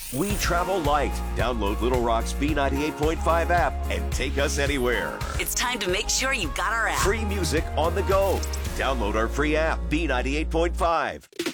We travel light. Download Little Rock's B98.5 app and take us anywhere. It's time to make sure you got our app. Free music on the go. Download our free app, B98.5.